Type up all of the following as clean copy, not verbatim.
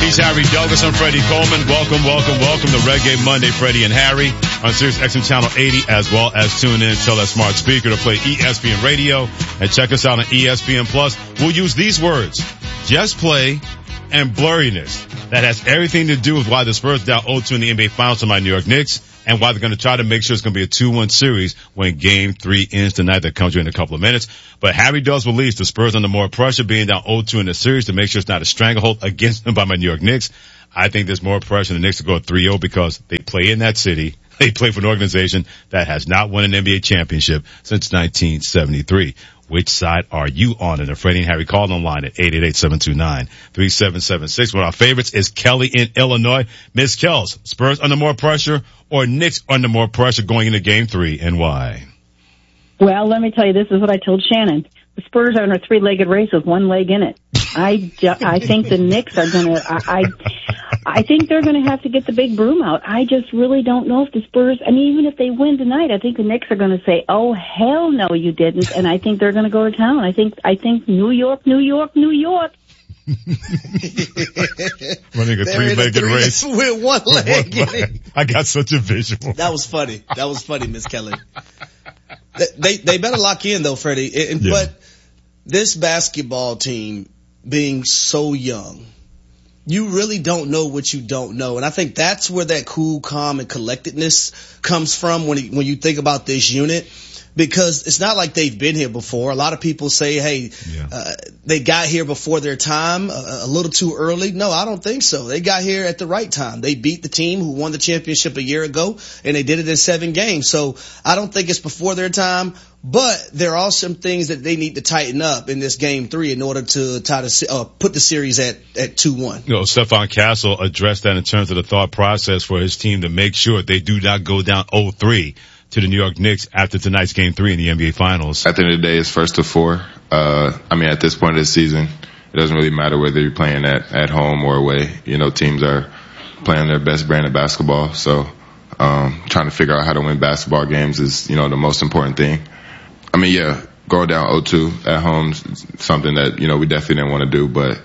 He's Harry Douglas. I'm Freddie Coleman. Welcome to Reggae Monday, Freddie and Harry on Sirius XM Channel 80, as well as tune in, tell that smart speaker to play ESPN Radio, and check us out on ESPN Plus. We'll use these words: just play and blurriness. That has everything to do with why the Spurs down 0-2 in the NBA Finals to my New York Knicks, and why they're going to try to make sure it's going to be a 2-1 series when Game 3 ends tonight. That comes in a couple of minutes. But Harry does release the Spurs under more pressure, being down 0-2 in the series, to make sure it's not a stranglehold against them by my New York Knicks. I think there's more pressure on the Knicks to go 3-0 because they play in that city. They play for an organization that has not won an NBA championship since 1973. Which side are you on? And the Freddie and Harry call online at 888-729-3776. One of our favorites is Kelly in Illinois. Miss Kells, Spurs under more pressure or Knicks under more pressure going into Game 3, and why? Well, let me tell you, this is what I told Shannon. The Spurs are in a three-legged race with one leg in it. I think the Knicks are going to, I think they're going to have to get the big broom out. I just really don't know if the Spurs, I mean, even if they win tonight, I think the Knicks are going to say, oh, hell no, you didn't. And I think they're going to go to town. I think New York. Running a three-legged race. With one leg. I got such a visual. That was funny, Miss Kelly. They better lock in though, Freddie. Yeah. But this basketball team being so young, you really don't know what you don't know. And I think that's where that cool, calm, and collectedness comes from when you think about this unit. Because it's not like they've been here before. A lot of people say, hey, they got here before their time, a little too early. No, I don't think so. They got here at the right time. They beat the team who won the championship a year ago, and they did it in 7 games. So I don't think it's before their time, but there are some things that they need to tighten up in this Game 3 in order to try to put the series at 2-1. You know, Stephon Castle addressed that in terms of the thought process for his team to make sure they do not go down 0-3. To the New York Knicks after tonight's Game 3 in the NBA Finals. At the end of the day, it's 1st to 4. At this point of the season, it doesn't really matter whether you're playing at home or away. You know, teams are playing their best brand of basketball. So, trying to figure out how to win basketball games is, the most important thing. Going down 0-2 at home is something that, we definitely didn't want to do. But,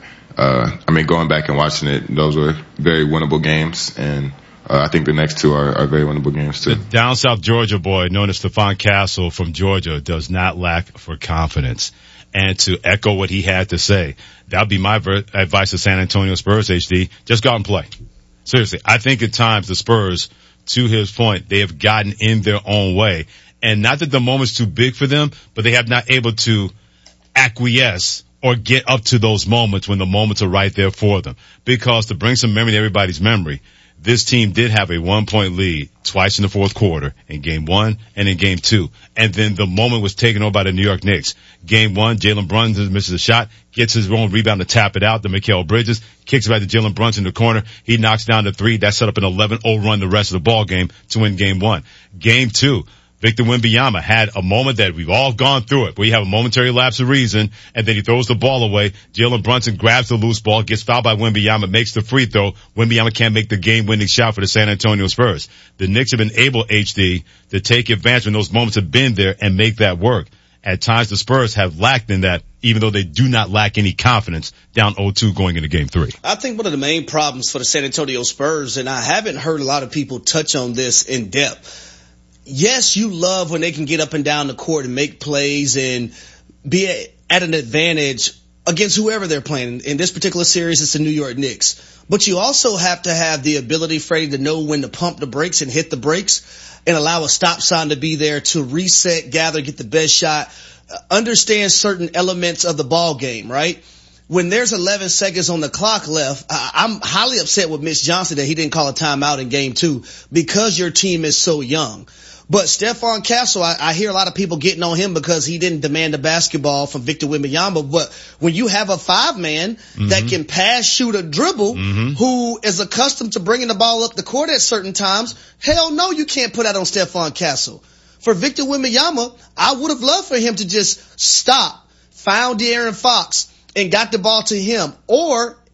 going back and watching it, those were very winnable games. And, I think the next 2 are very winnable games too. The down South Georgia boy known as Stephon Castle from Georgia does not lack for confidence. And to echo what he had to say, that would be my advice to San Antonio Spurs, HD. Just go out and play. Seriously, I think at times the Spurs, to his point, they have gotten in their own way. And not that the moment's too big for them, but they have not able to acquiesce or get up to those moments when the moments are right there for them. Because to bring some memory to everybody's memory, this team did have a 1-point lead twice in the fourth quarter, in Game 1 and in Game 2. And then the moment was taken over by the New York Knicks. Game 1, Jalen Brunson misses a shot, gets his own rebound to tap it out to Mikal Bridges, kicks it back to Jalen Brunson in the corner. He knocks down the 3. That set up an 11-0 run the rest of the ball game to win Game 1. Game 2. Victor Wembanyama had a moment that we've all gone through it, where you have a momentary lapse of reason, and then he throws the ball away. Jalen Brunson grabs the loose ball, gets fouled by Wembanyama, makes the free throw. Wembanyama can't make the game-winning shot for the San Antonio Spurs. The Knicks have been able, HD, to take advantage when those moments have been there and make that work. At times the Spurs have lacked in that, even though they do not lack any confidence down 0-2 going into Game 3. I think one of the main problems for the San Antonio Spurs, and I haven't heard a lot of people touch on this in depth, yes, you love when they can get up and down the court and make plays and be at an advantage against whoever they're playing. In this particular series, it's the New York Knicks. But you also have to have the ability, Freddie, to know when to pump the brakes and hit the brakes and allow a stop sign to be there to reset, gather, get the best shot, understand certain elements of the ball game, right? When there's 11 seconds on the clock left, I'm highly upset with Mitch Johnson that he didn't call a timeout in Game 2 because your team is so young. But Stephon Castle, I hear a lot of people getting on him because he didn't demand the basketball from Victor Wembanyama. But when you have a 5-man that can pass, shoot, or dribble, who is accustomed to bringing the ball up the court at certain times, hell no, you can't put that on Stephon Castle. For Victor Wembanyama, I would have loved for him to just stop, found De'Aaron Fox, and got the ball to him. Or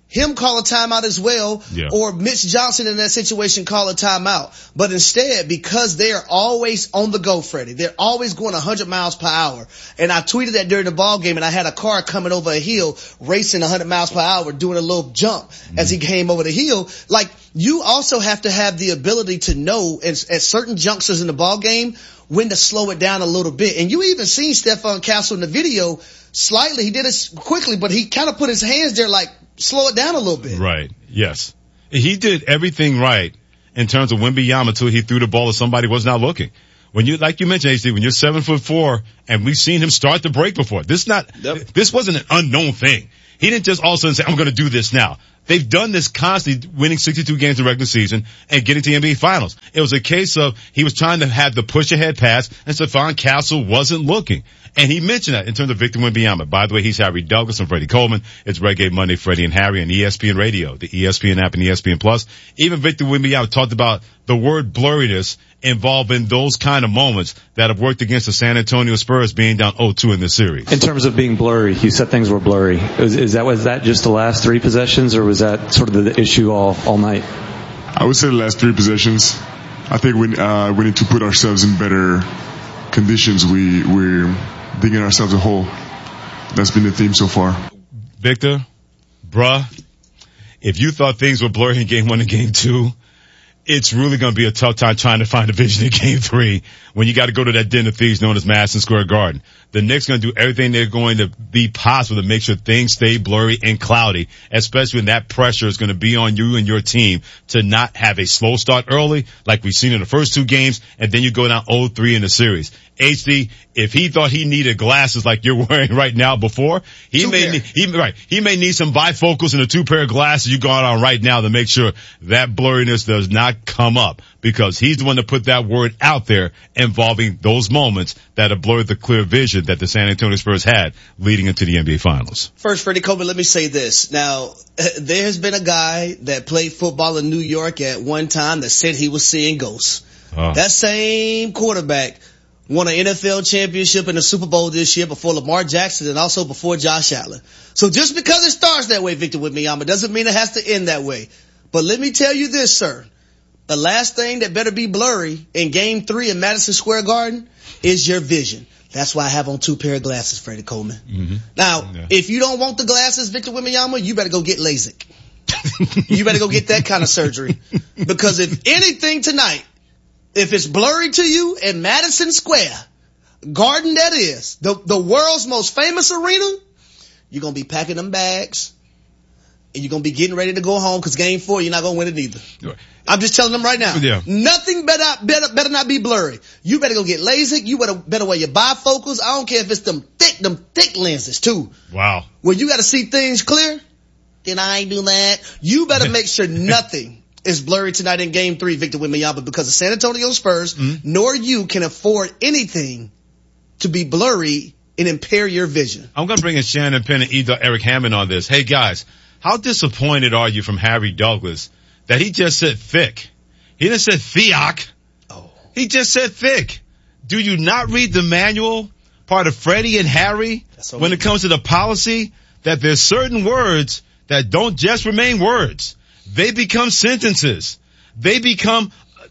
him call a timeout as well, Yeah. or Mitch Johnson in that situation call a timeout. But instead, because they are always on the go, Freddie, they're always going 100 miles per hour. And I tweeted that during the ball game, and I had a car coming over a hill racing 100 miles per hour, doing a little jump as he came over the hill. Like, you also have to have the ability to know at certain junctures in the ball game when to slow it down a little bit. And you even seen Stephon Castle in the video slightly. He did it quickly, but he kind of put his hands there like, slow it down a little bit. Right. Yes. He did everything right in terms of Wembanyama until he threw the ball to somebody who was not looking. When you, like you mentioned, HD, when you're 7'4", and we've seen him start the break before. This wasn't an unknown thing. He didn't just all of a sudden say, I'm going to do this now. They've done this constantly, winning 62 games in regular season and getting to the NBA Finals. It was a case of he was trying to have the push-ahead pass, and Stephon Castle wasn't looking. And he mentioned that in terms of Victor Wembanyama. By the way, he's Harry Douglas and Freddie Coleman. It's Reggae Monday, Freddie and Harry on ESPN Radio, the ESPN app and ESPN Plus. Even Victor Wembanyama talked about the word blurriness involving those kind of moments that have worked against the San Antonio Spurs being down 0-2 in this series. In terms of being blurry, you said things were blurry. Was that just the last 3 possessions, or was that sort of the issue all night? I would say the last 3 possessions. I think we need to put ourselves in better conditions. We're digging ourselves a hole. That's been the theme so far. Victor, bruh, if you thought things were blurry in game 1 and game 2, it's really going to be a tough time trying to find a vision in game 3 when you got to go to that den of thieves known as Madison Square Garden. The Knicks are going to do everything they're going to be possible to make sure things stay blurry and cloudy, especially when that pressure is going to be on you and your team to not have a slow start early like we've seen in the first 2 games, and then you go down 0-3 in the series. HD, if he thought he needed glasses like you're wearing right now before, he may need some bifocals and a 2 pair of glasses you got on right now to make sure that blurriness does not come up, because he's the one that put that word out there involving those moments that have blurred the clear vision that the San Antonio Spurs had leading into the NBA Finals. First, Freddie Coleman, let me say this. Now, there has been a guy that played football in New York at one time that said he was seeing ghosts. That same quarterback won an NFL championship and a Super Bowl this year before Lamar Jackson and also before Josh Allen. So just because it starts that way, Victor Wembanyama, doesn't mean it has to end that way. But let me tell you this, sir. The last thing that better be blurry in game 3 in Madison Square Garden is your vision. That's why I have on 2 pair of glasses, Freddie Coleman. Mm-hmm. Now, if you don't want the glasses, Victor Wembanyama, you better go get LASIK. You better go get that kind of surgery. Because if anything tonight, if it's blurry to you in Madison Square Garden, that is, the world's most famous arena, you're going to be packing them bags and you're going to be getting ready to go home, because game 4, you're not going to win it either. I'm just telling them right now. Yeah. Nothing better not be blurry. You better go get LASIK. You better wear your bifocals. I don't care if it's them thick lenses too. Wow. Where you got to see things clear. Then I ain't do that. You better make sure nothing is blurry tonight in game 3, Victor Wembanyama, because the San Antonio Spurs, nor you can afford anything to be blurry and impair your vision. I'm going to bring in Shannon Penn and Eric Hammond on this. Hey guys, how disappointed are you from Harry Douglas that he just said thick? He didn't say theoc. Oh. He just said thick. Do you not read the manual, part of Freddie and Harry, when it comes to the policy, that there's certain words that don't just remain words. They become sentences. They become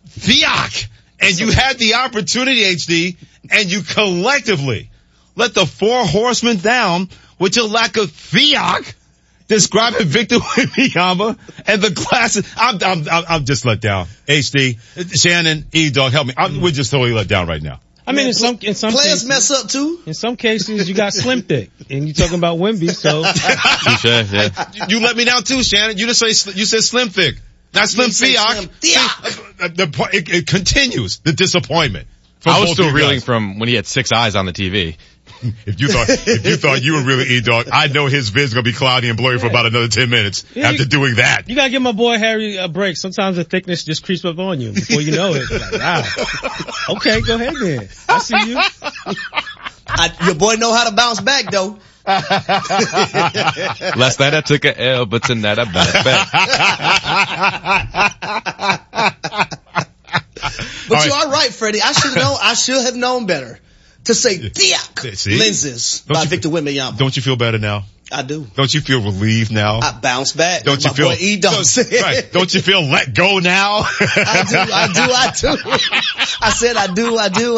theoc. And you had the opportunity, HD, and you collectively let the 4 horsemen down with your lack of theoc, describing Victor Wembanyama and the glasses. I'm just let down. HD, Shannon, E-Dog, help me. We're just totally let down right now. I mean, in some players cases, mess up too. In some cases, you got slim thick, and you're talking about Wemby, so. You let me down too, Shannon. You said slim thick, not slim theoc. It continues the disappointment. I was still reeling from when he had 6 eyes on the TV. If you thought you were really E-Dog, I know his vision's gonna be cloudy and blurry for about another 10 minutes after doing that. You gotta give my boy Harry a break. Sometimes the thickness just creeps up on you before you know it. Like, wow. Okay, go ahead then. I see you. Your boy know how to bounce back though. Last night I took a L, but tonight I bounced back. But you are right, Freddie. I should have known better. to say Thiak See? Lenses by Victor Wembanyama. Don't you feel better now? I do. Don't you feel relieved now? I bounce back. Don't you feel? Boy E-Dog said. Right. Don't you feel let go now? I do. I said I do.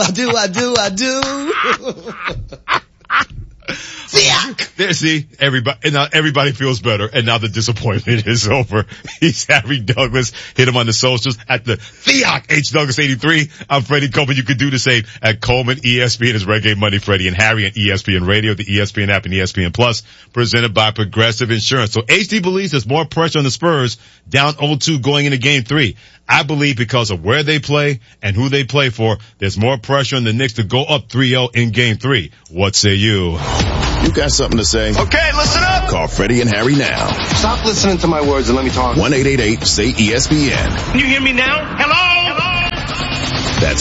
There, see, everybody feels better, and now the disappointment is over. He's Harry Douglas. Hit him on the socials at the Thiak H Douglas 83. I'm Freddie Coleman. You can do the same at Coleman ESPN is Reggae Money Freddie and Harry and ESPN Radio, the ESPN app and ESPN Plus, presented by Progressive Insurance. So HD believes there's more pressure on the Spurs down 0-2 going into Game 3. I believe because of where they play and who they play for, there's more pressure on the Knicks to go up 3-0 in Game 3. What say you? You got something to say? Okay, listen up. Call Freddie and Harry now. Stop listening to my words and let me talk. 1-888-SAY-ESPN. Can you hear me now? Hello? That's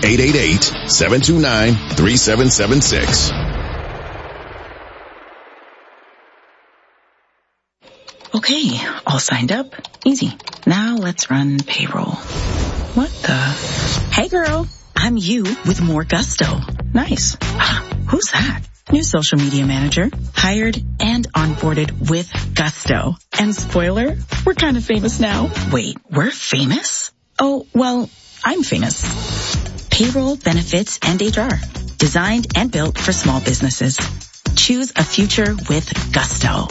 1-888-729-3776. Okay, all signed up. Easy. Now let's run payroll. What the? Hey girl, I'm you with more gusto. Nice. Who's that? New social media manager. Hired and onboarded with gusto. And spoiler, we're kind of famous now. Wait, we're famous? Oh, well, I'm famous. Payroll, benefits, and HR. Designed and built for small businesses. Choose a future with gusto.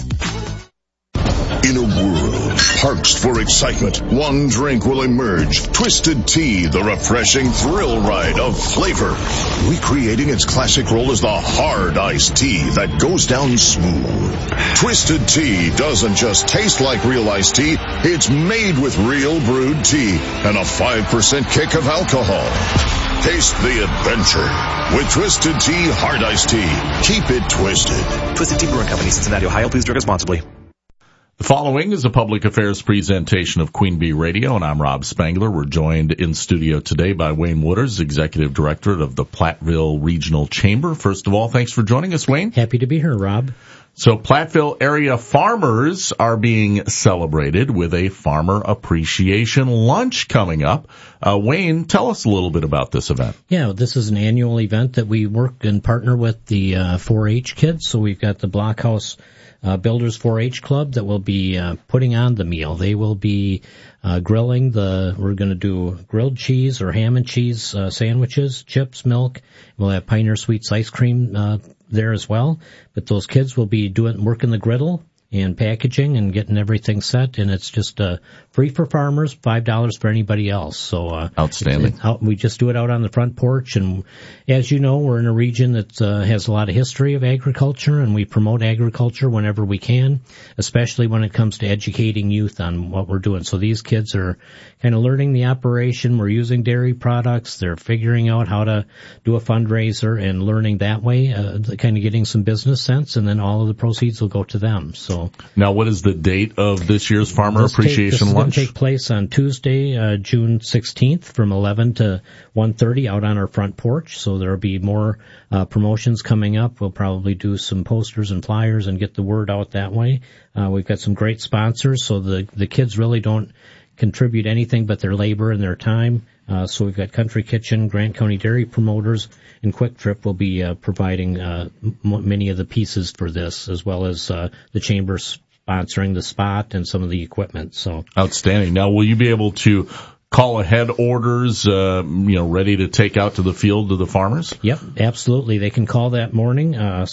In a world parched for excitement, one drink will emerge. Twisted Tea, the refreshing thrill ride of flavor. Recreating its classic role as the hard iced tea that goes down smooth. Twisted Tea doesn't just taste like real iced tea, it's made with real brewed tea and a 5% kick of alcohol. Taste the adventure with Twisted Tea Hard Iced Tea. Keep it twisted. Twisted Tea Brewing Company, Cincinnati, Ohio. Please drink responsibly. The following is a public affairs presentation of Queen Bee Radio, and I'm Rob Spangler. We're joined in studio today by Wayne Wooters, Executive Director of the Platteville Regional Chamber. First of all, thanks for joining us, Wayne. Happy to be here, Rob. So Platteville area farmers are being celebrated with a farmer appreciation lunch coming up. Wayne, tell us a little bit about this event. Yeah, this is an annual event that we work and partner with the 4-H kids. So we've got the Blockhouse Builders 4-H Club that will be putting on the meal. They will be grilling we're going to do grilled cheese or ham and cheese sandwiches, chips, milk. We'll have Pioneer Sweets ice cream there as well. But those kids will be working the griddle and packaging and getting everything set, and it's just free for farmers, $5 for anybody else. So outstanding. We just do it out on the front porch, and as you know, we're in a region that has a lot of history of agriculture, and we promote agriculture whenever we can, especially when it comes to educating youth on what we're doing. So these kids are kind of learning the operation. We're using dairy products. They're figuring out how to do a fundraiser and learning that way, kind of getting some business sense, and then all of the proceeds will go to them. So now, what is the date of this year's Farmer Appreciation Lunch? This is going to take place on Tuesday, June 16th from 11 to 1:30 out on our front porch. So there will be more promotions coming up. We'll probably do some posters and flyers and get the word out that way. We've got some great sponsors, so the kids really don't contribute anything but their labor and their time. So we've got Country Kitchen, Grant County Dairy Promoters, and Quick Trip will be providing many of the pieces for this, as well as the chamber sponsoring the spot and some of the equipment. So outstanding. Now, will you be able to call ahead orders, ready to take out to the field to the farmers? Yep, absolutely. They can call that morning,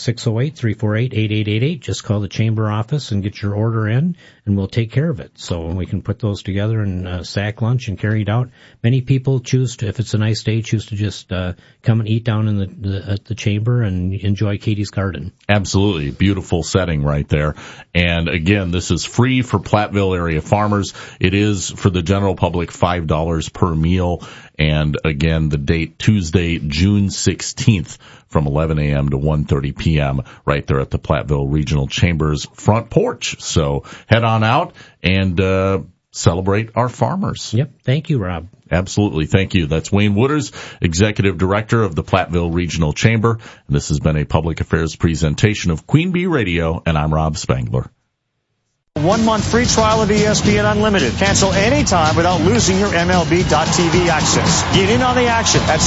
608-348-8888. Just call the chamber office and get your order in, and we'll take care of it. So we can put those together and sack lunch and carry it out. Many people choose to, if it's a nice day, choose to just come and eat down in at the chamber and enjoy Katie's Garden. Absolutely. Beautiful setting right there. And again, this is free for Platteville area farmers. It is for the general public $5 per meal. And again, the date Tuesday, June 16th from 11 a.m. to 1:30 p.m. right there at the Platteville Regional Chamber's front porch. So head on out and celebrate our farmers. Yep. Thank you, Rob. Absolutely. Thank you. That's Wayne Wooters, Executive Director of the Platteville Regional Chamber. And this has been a public affairs presentation of Queen Bee Radio, and I'm Rob Spangler. 1-month free trial of ESPN Unlimited. Cancel anytime without losing your MLB.TV access. Get in on the action at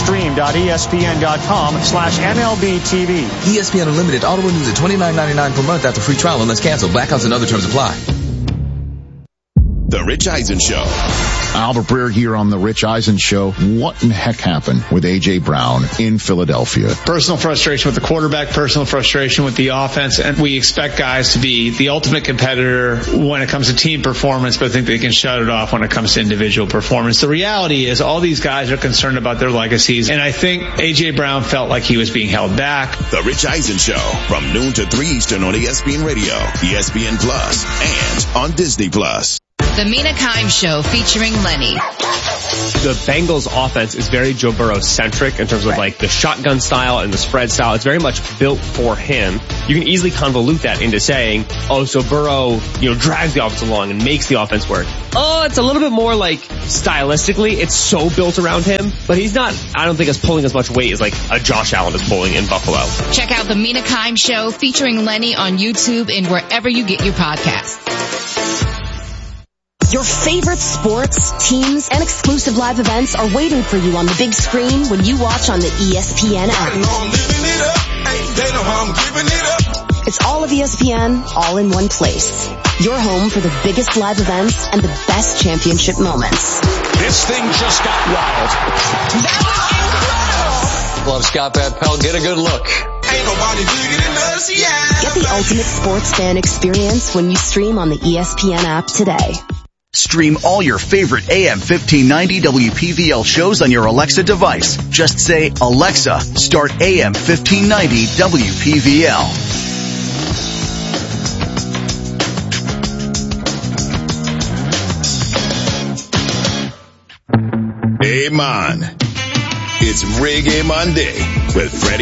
stream.espn.com/MLBTV. ESPN Unlimited auto renews at $29.99 per month after free trial unless canceled. Blackouts and other terms apply. The Rich Eisen Show. Albert Breer here on The Rich Eisen Show. What in the heck happened with A.J. Brown in Philadelphia? Personal frustration with the quarterback, personal frustration with the offense, and we expect guys to be the ultimate competitor when it comes to team performance, but I think they can shut it off when it comes to individual performance. The reality is all these guys are concerned about their legacies, and I think A.J. Brown felt like he was being held back. The Rich Eisen Show from noon to 3 Eastern on ESPN Radio, ESPN Plus, and on Disney Plus. The Mina Kimes Show featuring Lenny. The Bengals offense is very Joe Burrow-centric in terms of like the shotgun style and the spread style. It's very much built for him. You can easily convolute that into saying, oh, so Burrow, drags the offense along and makes the offense work. Oh, it's a little bit more like stylistically, it's so built around him, but he's not, I don't think, as pulling as much weight as like a Josh Allen is pulling in Buffalo. Check out the Mina Kimes Show featuring Lenny on YouTube and wherever you get your podcasts. Your favorite sports, teams, and exclusive live events are waiting for you on the big screen when you watch on the ESPN app. It's all of ESPN, all in one place. Your home for the biggest live events and the best championship moments. This thing just got wild. That was incredible! Love Scott Van Pelt. Get a good look. Ain't nobody bigger than us, yeah. Get the ultimate sports fan experience when you stream on the ESPN app today. Stream all your favorite AM 1590 WPVL shows on your Alexa device. Just say, Alexa, start AM 1590 WPVL. Hey man, it's Reggae Monday with Freddie